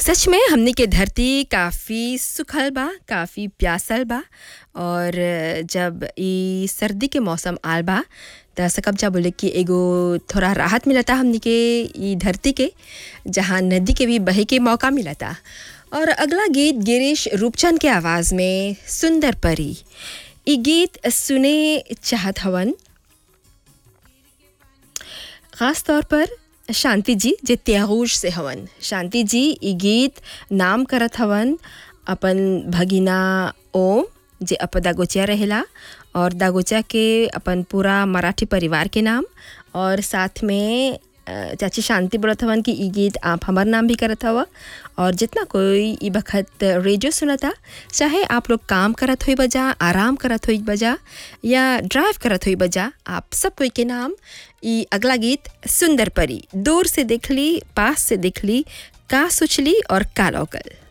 सच में हमनी के धरती काफ़ी सुखल बा, काफ़ी प्यासल बा और जब ई सर्दी के मौसम आल बा त सकब जा बोले कि एगो थोड़ा राहत मिलता हमनी के ई धरती के, जहाँ नदी के भी बहे के मौका मिलता। और अगला गीत गिरीश रूपचंद के आवाज़ में सुंदर परी। ई गीत सुने चाहत हवन ख़ास तौर पर शांति जी जे त्यागूश से हवन। शांति जी ई गीत नाम करत हवन अपन भगिना ओम जे अप दागोचिया रहेला और दागोचिया के अपन पूरा मराठी परिवार के नाम, और साथ में चाची शांति बोलत हवन कि ई गीत आप हमार नाम भी करत हवा। और जितना कोई ई बखत रेडियो सुनता, चाहे आप लोग काम करत हुई बजा, आराम करत हुई बजा या ड्राइव करत हुई बजा, आप सब कोई के नाम ई अगला गीत सुंदर परी। दूर से देख ली, पास से देख ली, का सोच ली और का लौकल।